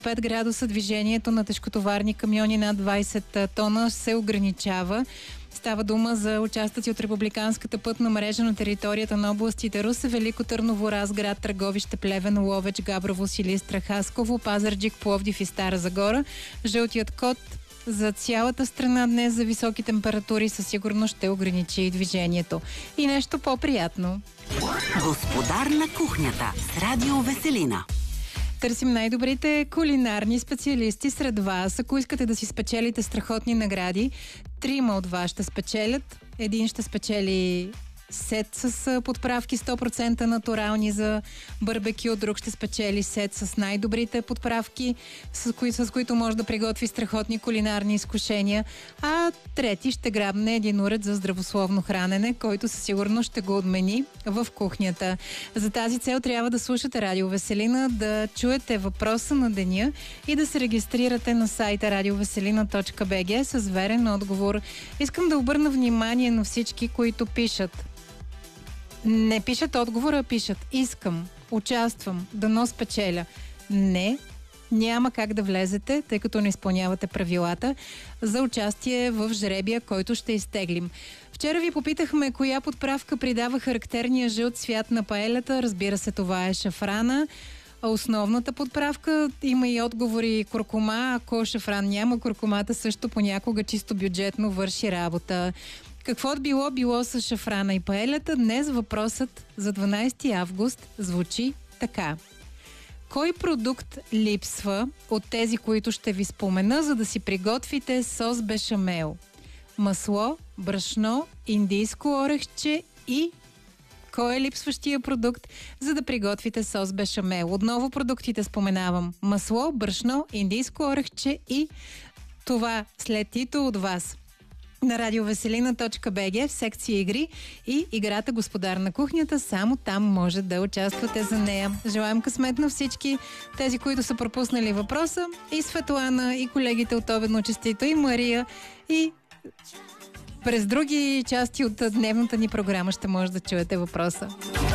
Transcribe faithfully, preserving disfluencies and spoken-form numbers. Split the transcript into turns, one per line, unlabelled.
пет градуса движението на тежкотоварни камиони над двайсет тона се ограничава. Става дума за участъци от републиканската пътна мрежа на територията на областите Русе, Велико Търново, Разград, Търговище, Плевен, Ловеч, Габрово, Силистра, Хасково, Пазарджик, Пловдив и Стара Загора. Жълтият код за цялата страна днес за високи температури със сигурност ще ограничи движението. И нещо по-приятно.
Господар на кухнята с Радио Веселина.
Търсим най-добрите кулинарни специалисти сред вас. Ако искате да си спечелите страхотни награди, трима от вас ще спечелят. Един ще спечели сет с подправки сто процента натурални за барбекю, друг ще спечели сет с най-добрите подправки, с, кои, с които може да приготви страхотни кулинарни изкушения, а трети ще грабне един уред за здравословно хранене, който със сигурност ще го отмени в кухнята. За тази цел трябва да слушате Радио Веселина, да чуете въпроса на деня и да се регистрирате на сайта радиовеселина точка би джи с верен отговор. Искам да обърна внимание на всички, които пишат. Не пишат отговора, а пишат искам, участвам, дано спечеля. Не, няма как да влезете, тъй като не изпълнявате правилата за участие в жребия, който ще изтеглим. Вчера ви попитахме коя подправка придава характерния жълт цвят на паелята. Разбира се, това е шафрана. А основната подправка има и отговори куркума. Ако шафран няма, куркумата също понякога чисто бюджетно върши работа. Какво било било с шафрана и паелята? Днес въпросът за дванайсети август звучи така. Кой продукт липсва от тези, които ще ви спомена, за да си приготвите сос бешамел? Масло, брашно, индийско орехче и... Кой е липсващия продукт, за да приготвите сос бешамел? Отново продуктите споменавам. Масло, брашно, индийско орехче и това след тито от вас. На радиовеселина точка би джи в секция игри и играта Господар на кухнята. Само там може да участвате за нея. Желаем късмет на всички тези, които са пропуснали въпроса. И Светлана, и колегите от Обедно честито, и Мария, и през други части от дневната ни програма ще може да чуете въпроса.